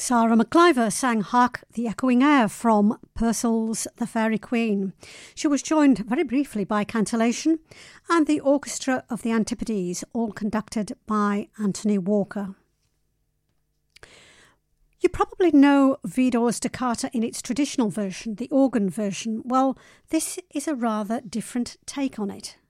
Sarah McIver sang Hark the Echoing Air from Purcell's The Fairy Queen. She was joined very briefly by Cantillation and the Orchestra of the Antipodes, all conducted by Anthony Walker. You probably know Widor's Toccata in its traditional version, the organ version. Well, this is a rather different take on it.